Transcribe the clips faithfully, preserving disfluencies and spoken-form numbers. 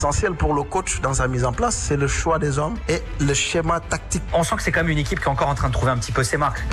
L'essentiel pour le coach dans sa mise en place, c'est le choix des hommes et le schéma tactique. On sent que c'est quand même une équipe qui est encore en train de trouver un petit peu ses marques.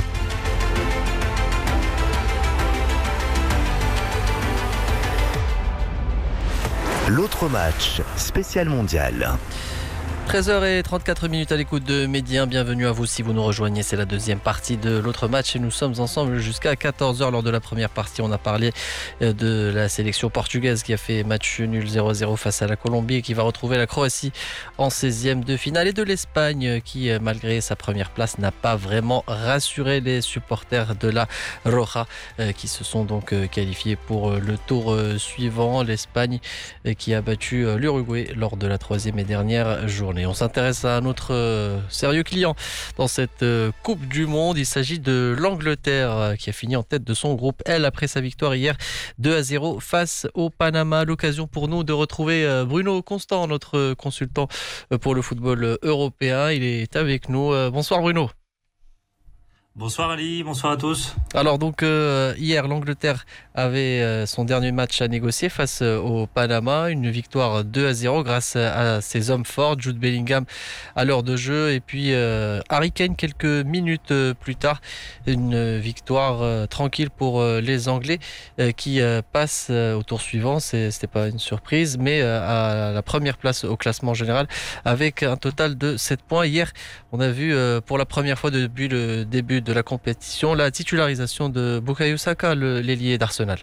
L'autre match, spécial mondial. treize heures trente-quatre minutes à l'écoute de Midi un. Bienvenue à vous si vous nous rejoignez. C'est la deuxième partie de l'autre match et nous sommes ensemble jusqu'à quatorze heures. Lors de la première partie, on a parlé de la sélection portugaise qui a fait match nul zéro zéro face à la Colombie et qui va retrouver la Croatie en seizième de finale, et de l'Espagne qui, malgré sa première place, n'a pas vraiment rassuré les supporters de la Roja qui se sont donc qualifiés pour le tour suivant. L'Espagne qui a battu l'Uruguay lors de la troisième et dernière journée. On s'intéresse à un autre euh, sérieux client dans cette euh, Coupe du Monde. Il s'agit de l'Angleterre euh, qui a fini en tête de son groupe L après sa victoire hier deux à zéro face au Panama. L'occasion pour nous de retrouver euh, Bruno Constant, notre consultant euh, pour le football euh, européen. Il est avec nous. Euh, bonsoir Bruno. Bonsoir Ali, bonsoir à tous. Alors donc euh, hier l'Angleterre avait euh, son dernier match à négocier face euh, au Panama, une victoire deux à zéro grâce à, à ses hommes forts, Jude Bellingham à l'heure de jeu et puis euh, Harry Kane quelques minutes euh, plus tard, une victoire euh, tranquille pour euh, les Anglais euh, qui euh, passent euh, au tour suivant. C'est, c'était pas une surprise, mais euh, à la première place au classement général avec un total de sept points. Hier on a vu euh, pour la première fois depuis le début de de la compétition, la titularisation de Bukayo Saka, le, l'ailier d'Arsenal.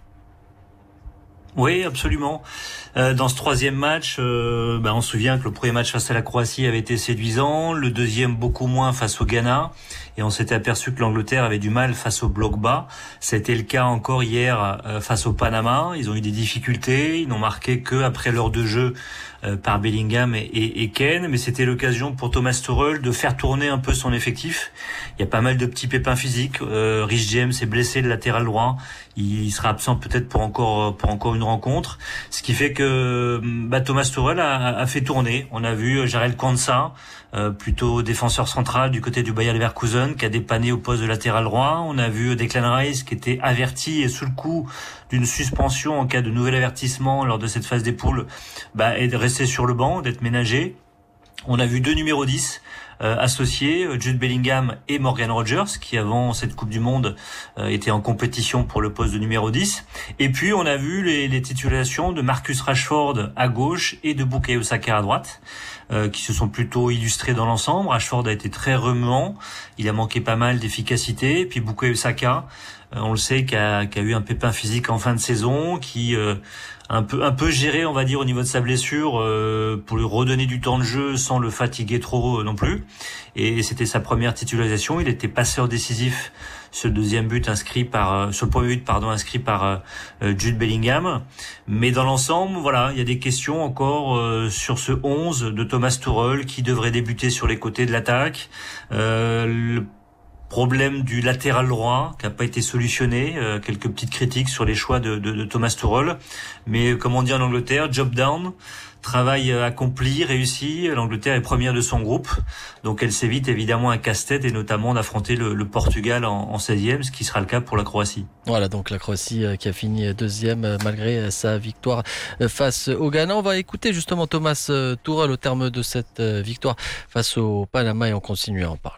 Oui, absolument. Euh, dans ce troisième match, euh, bah, on se souvient que le premier match face à la Croatie avait été séduisant, le deuxième beaucoup moins face au Ghana, et on s'était aperçu que l'Angleterre avait du mal face au bloc bas. C'était le cas encore hier euh, face au Panama. Ils ont eu des difficultés, ils n'ont marqué que après l'heure de jeu euh, par Bellingham et, et, et Kane, mais c'était l'occasion pour Thomas Tuchel de faire tourner un peu son effectif. Il y a pas mal de petits pépins physiques. Euh, Reece James est blessé, le latéral droit. Il sera absent peut-être pour encore pour encore une rencontre, ce qui fait que bah, Thomas Tuchel a, a fait tourner. On a vu Jarell Quansah, euh, plutôt défenseur central du côté du Bayer Leverkusen, qui a dépanné au poste de latéral droit. On a vu Declan Rice qui était averti et sous le coup d'une suspension en cas de nouvel avertissement lors de cette phase des poules, bah, et de rester sur le banc, d'être ménagé. On a vu deux numéros dix euh, associés, Jude Bellingham et Morgan Rogers, qui avant cette Coupe du Monde euh, étaient en compétition pour le poste de numéro dix. Et puis on a vu les, les titulations de Marcus Rashford à gauche et de Bukayo Saka à droite, euh, qui se sont plutôt illustrés dans l'ensemble. Rashford a été très remuant, il a manqué pas mal d'efficacité. Et puis Bukayo Saka, euh, on le sait, qui a, qui a eu un pépin physique en fin de saison, qui... Euh, un peu un peu géré, on va dire, au niveau de sa blessure, euh, pour lui redonner du temps de jeu sans le fatiguer trop euh, non plus. Et c'était sa première titularisation. Il était passeur décisif sur le deuxième but inscrit par euh, sur le premier but pardon inscrit par euh, Jude Bellingham. Mais dans l'ensemble, voilà, il y a des questions encore euh, sur ce onze de Thomas Tuchel qui devrait débuter sur les côtés de l'attaque. Euh, le problème du latéral droit qui n'a pas été solutionné, euh, quelques petites critiques sur les choix de, de, de Thomas Tuchel, mais comme on dit en Angleterre, job done, travail accompli, réussi. L'Angleterre est première de son groupe, donc elle s'évite évidemment un casse-tête et notamment d'affronter le, le Portugal en, en seizième, ce qui sera le cas pour la Croatie. Voilà, donc la Croatie qui a fini deuxième malgré sa victoire face au Ghana. On va écouter justement Thomas Tuchel au terme de cette victoire face au Panama et on continue à en parler.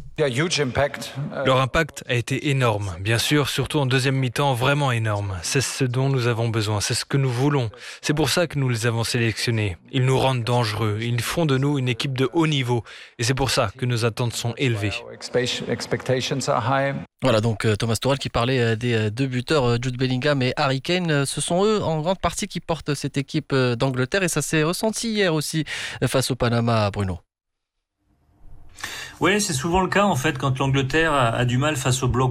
Leur impact a été énorme, bien sûr, surtout en deuxième mi-temps, vraiment énorme. C'est ce dont nous avons besoin, c'est ce que nous voulons. C'est pour ça que nous les avons sélectionnés. Ils nous rendent dangereux, ils font de nous une équipe de haut niveau. Et c'est pour ça que nos attentes sont élevées. Voilà, donc Thomas Tuchel qui parlait des deux buteurs, Jude Bellingham et Harry Kane. Ce sont eux, en grande partie, qui portent cette équipe d'Angleterre. Et ça s'est ressenti hier aussi face au Panama, Bruno. Oui, c'est souvent le cas en fait quand l'Angleterre a, a du mal face au bloc